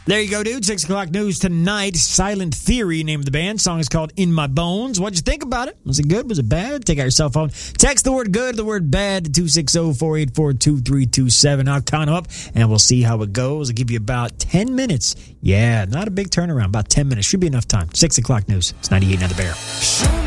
There you go, dude. 6 o'clock news tonight. Silent Theory, name of the band. Song is called In My Bones. What'd you think about it? Was it good? Was it bad? Take out your cell phone. Text the word good, the word bad to 260-484-2327. I'll count them up, and we'll see how it goes. I'll give you about 10 minutes. Yeah, not a big turnaround. About 10 minutes. Should be enough time. 6 o'clock news. It's 98.9 The Bear.